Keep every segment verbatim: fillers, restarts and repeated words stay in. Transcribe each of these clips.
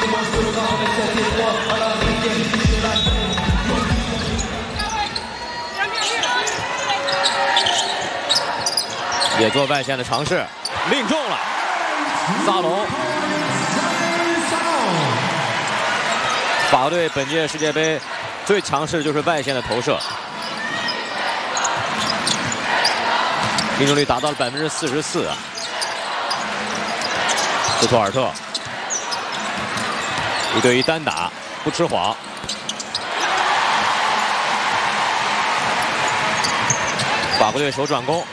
也做外线的尝试，命中了。萨隆，法国队本届世界杯最强势的就是外线的投射，命中率达到了百分之四十四啊。斯图尔特一对一单打，不吃谎。法国队手转攻。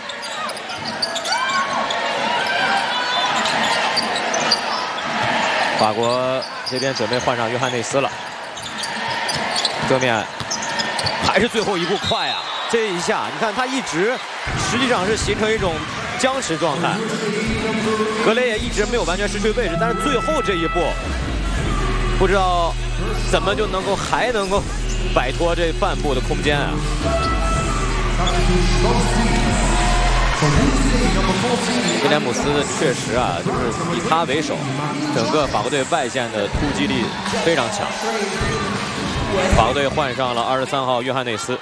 法国这边准备换上约翰内斯了，正面还是最后一步快啊！这一下你看他一直实际上是形成一种僵持状态，格雷也一直没有完全失去位置，但是最后这一步不知道怎么就能够还能够摆脱这半步的空间啊！ 威廉姆斯确实啊，就是以他为首，整个法国队外线的突击力非常强。法国队换上了二十三号约翰内斯。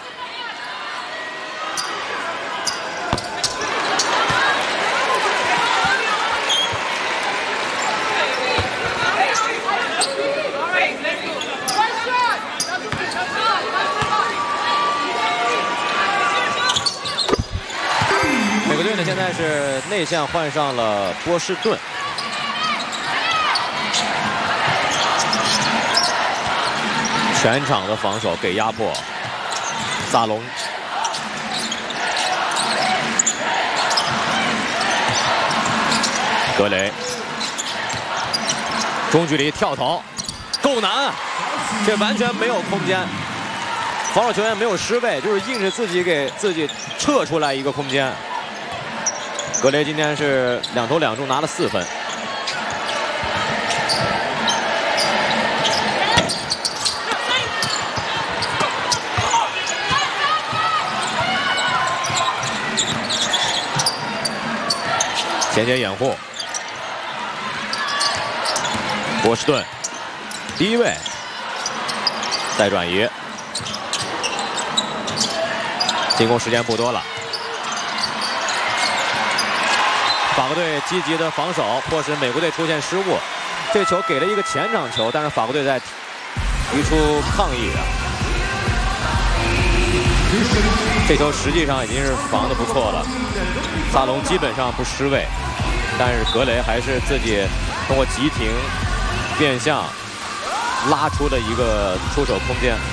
美国队呢，现在是内线换上了波士顿。全场的防守给压迫，萨隆。格雷。中距离跳投，够难啊！这完全没有空间，防守球员没有失位，就是硬是自己给自己撤出来一个空间。 格雷今天是两投两中，拿了四分。前接掩护，波士顿低位再转移，进攻时间不多了。 法国队积极的防守，迫使美国队出现失误。这球给了一个前场球，但是法国队在提出抗议啊。这球实际上已经是防得不错了，萨隆基本上不失位，但是格雷还是自己通过急停变向拉出了一个出手空间。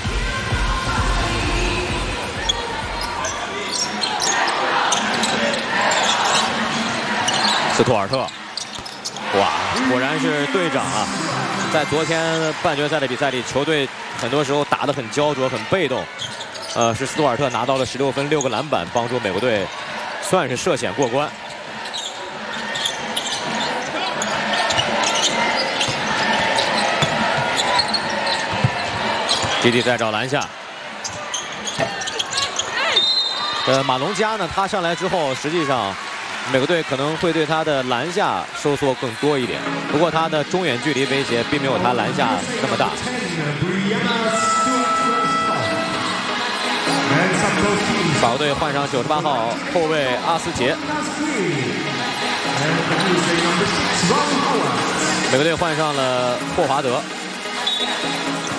斯图尔特，哇，果然是队长啊！在昨天半决赛的比赛里，球队很多时候打得很焦灼、很被动。呃，是斯图尔特拿到了十六分、六个篮板，帮助美国队算是涉险过关。弟弟在找篮下。呃，马龙加呢，他上来之后，实际上。 美国队可能会对他的篮下收缩更多一点，不过他的中远距离威胁并没有他篮下那么大。法国队换上九十八号后卫阿斯杰，美国队换上了霍华德。